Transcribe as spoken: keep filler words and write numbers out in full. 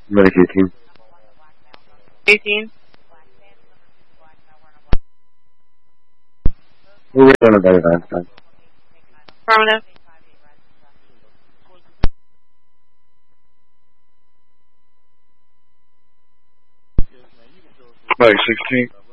Medic eighteen. eighteen. We're on a better time. Affirmative. Medic sixteen.